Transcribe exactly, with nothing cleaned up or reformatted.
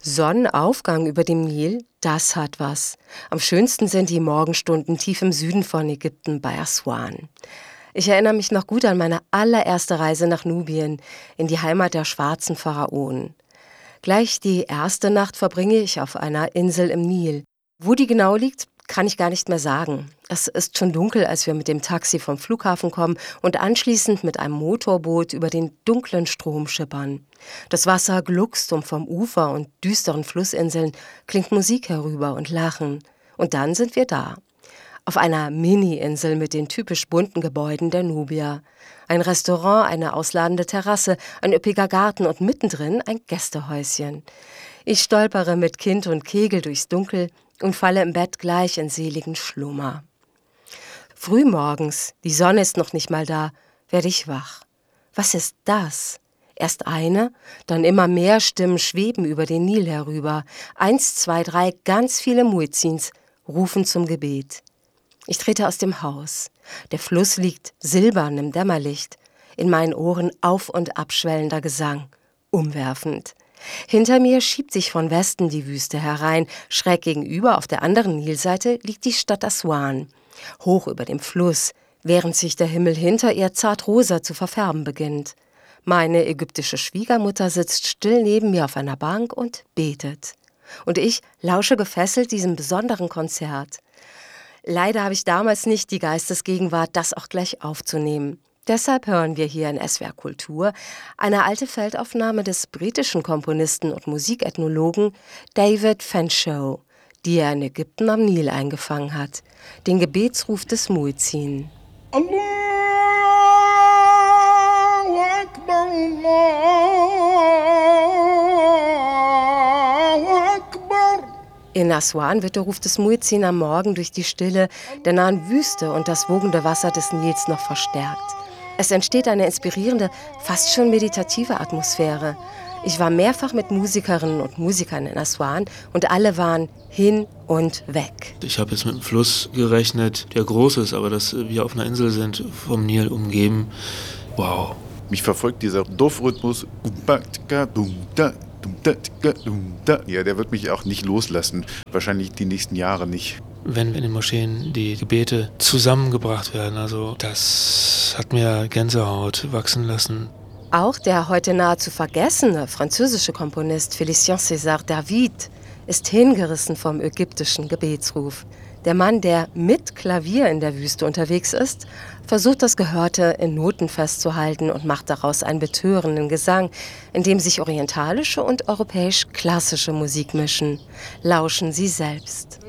Sonnenaufgang über dem Nil, das hat was. Am schönsten sind die Morgenstunden tief im Süden von Ägypten bei Aswan. Ich erinnere mich noch gut an meine allererste Reise nach Nubien, in die Heimat der schwarzen Pharaonen. Gleich die erste Nacht verbringe ich auf einer Insel im Nil. Wo die genau liegt, kann ich gar nicht mehr sagen. Es ist schon dunkel, als wir mit dem Taxi vom Flughafen kommen und anschließend mit einem Motorboot über den dunklen Strom schippern. Das Wasser gluckst und vom Ufer und düsteren Flussinseln klingt Musik herüber und Lachen. Und dann sind wir da. Auf einer Mini-Insel mit den typisch bunten Gebäuden der Nubier. Ein Restaurant, eine ausladende Terrasse, ein üppiger Garten und mittendrin ein Gästehäuschen. Ich stolpere mit Kind und Kegel durchs Dunkel und falle im Bett gleich in seligen Schlummer. Frühmorgens, die Sonne ist noch nicht mal da, werde ich wach. Was ist das? Erst eine, dann immer mehr Stimmen schweben über den Nil herüber. Eins, zwei, drei, ganz viele Muezzins rufen zum Gebet. Ich trete aus dem Haus. Der Fluss liegt silbern im Dämmerlicht. In meinen Ohren auf- und abschwellender Gesang, umwerfend. Hinter mir schiebt sich von Westen die Wüste herein. Schräg gegenüber auf der anderen Nilseite liegt die Stadt Aswan. Hoch über dem Fluss, während sich der Himmel hinter ihr zartrosa zu verfärben beginnt. Meine ägyptische Schwiegermutter sitzt still neben mir auf einer Bank und betet. Und ich lausche gefesselt diesem besonderen Konzert. Leider habe ich damals nicht die Geistesgegenwart, das auch gleich aufzunehmen. Deshalb hören wir hier in S W R Kultur eine alte Feldaufnahme des britischen Komponisten und Musikethnologen David Fanshawe, die er in Ägypten am Nil eingefangen hat. Den Gebetsruf des Muezzin. Allahu Akbar, Allahu Akbar. In Aswan wird der Ruf des Muezzin am Morgen durch die Stille der nahen Wüste und das wogende Wasser des Nils noch verstärkt. Es entsteht eine inspirierende, fast schon meditative Atmosphäre. Ich war mehrfach mit Musikerinnen und Musikern in Aswan und alle waren hin und weg. Ich habe jetzt mit einem Fluss gerechnet, der groß ist, aber dass wir auf einer Insel sind, vom Nil umgeben. Wow. Mich verfolgt dieser Dorfrhythmus. Ja, der wird mich auch nicht loslassen. Wahrscheinlich die nächsten Jahre nicht. Wenn in den Moscheen die Gebete zusammengebracht werden, also das hat mir Gänsehaut wachsen lassen. Auch der heute nahezu vergessene französische Komponist Félicien César David ist hingerissen vom ägyptischen Gebetsruf. Der Mann, der mit Klavier in der Wüste unterwegs ist, versucht das Gehörte in Noten festzuhalten und macht daraus einen betörenden Gesang, in dem sich orientalische und europäisch-klassische Musik mischen. Lauschen Sie selbst.